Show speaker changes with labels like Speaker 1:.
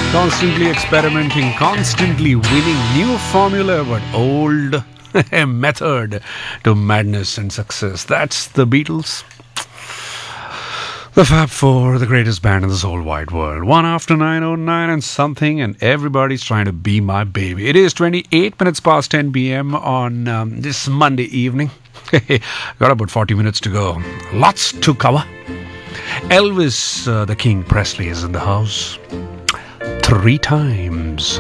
Speaker 1: Constantly experimenting, constantly winning. New formula, but old method to madness and success. That's the Beatles. The Fab Four, the greatest band in this whole wide world. 1 after 9:09 and something, and everybody's trying to be my baby. It is 28 minutes past 10 p.m. on this Monday evening. Got about 40 minutes to go. Lots to cover. Elvis, the King Presley, is in the house 3 times.